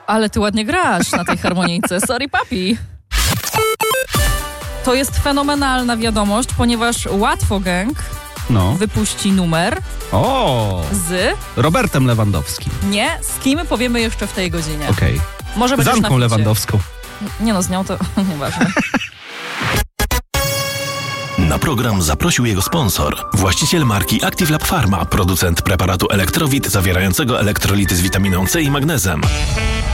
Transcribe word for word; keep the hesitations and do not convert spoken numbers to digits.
Ale ty ładnie grasz na tej harmonijce. Sorry, papi. To jest fenomenalna wiadomość, ponieważ Łatwo Gang No. wypuści numer O! z... Robertem Lewandowskim. Nie, z kim powiemy jeszcze w tej godzinie. Okej. Okay. Może Z będziesz Anką na ficie. Lewandowską. Nie no, z nią to nieważne. Na program zaprosił jego sponsor, właściciel marki Active Lab Pharma, producent preparatu Elektrowit zawierającego elektrolity z witaminą C i magnezem.